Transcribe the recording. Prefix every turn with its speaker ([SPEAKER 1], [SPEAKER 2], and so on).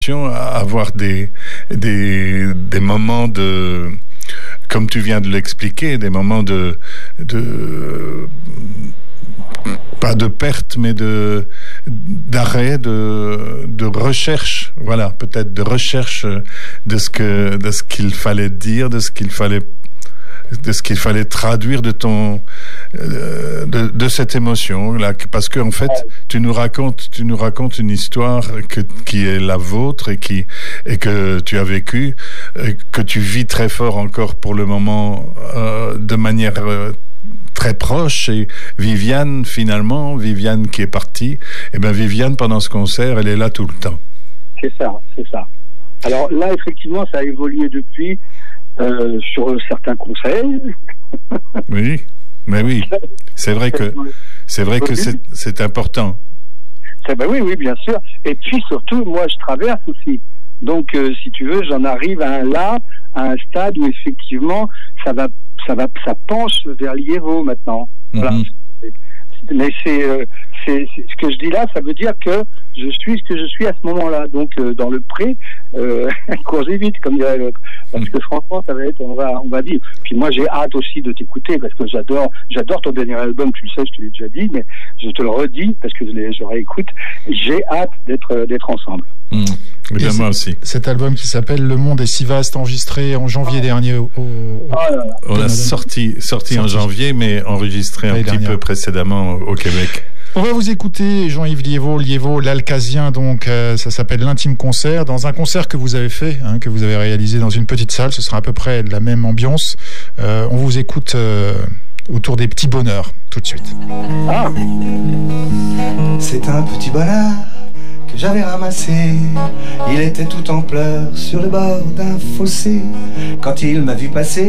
[SPEAKER 1] à avoir des moments de, comme tu viens de l'expliquer, des moments de pas de perte, mais d'arrêt, de recherche, voilà, peut-être de recherche de ce qu'il fallait dire, de ce qu'il fallait traduire de cette émotion là, parce que en fait tu nous racontes une histoire qui est la vôtre et que tu as vécue, que tu vis très fort encore pour le moment, de manière très proche. Et Viviane qui est partie, et ben Viviane, pendant ce concert, elle est là tout le temps.
[SPEAKER 2] C'est ça. Alors là, effectivement, ça a évolué depuis sur certains conseils.
[SPEAKER 1] Oui, mais oui, c'est vrai que c'est important.
[SPEAKER 2] Oui, bien sûr. Et puis surtout, moi, je traverse aussi. Donc, si tu veux, j'en arrive à un stade où effectivement, ça penche vers Liévaux maintenant. Voilà. Mais c'est ce que je dis là, ça veut dire que je suis ce que je suis à ce moment-là. Donc dans le pré, courez vite, comme dirait l'autre. Parce que franchement, ça va être, on va dire. Puis moi, j'ai hâte aussi de t'écouter parce que j'adore ton dernier album. Tu le sais, je te l'ai déjà dit, mais je te le redis parce que je réécoute. J'ai hâte d'être ensemble.
[SPEAKER 1] Et bien moi aussi.
[SPEAKER 3] Cet album qui s'appelle Le Monde est si vaste, enregistré en janvier dernier.
[SPEAKER 1] On l'a sorti en janvier, mais enregistré un petit peu précédemment au Québec.
[SPEAKER 3] On va vous écouter, Jean-Yves Liévaux, l'Alcazien, donc ça s'appelle l'Intime Concert, dans un concert que vous avez fait, que vous avez réalisé dans une petite salle. Ce sera à peu près la même ambiance. On vous écoute autour des petits bonheurs tout de suite.
[SPEAKER 4] C'est un petit bonheur que j'avais ramassé. Il était tout en pleurs sur le bord d'un fossé. Quand il m'a vu passer,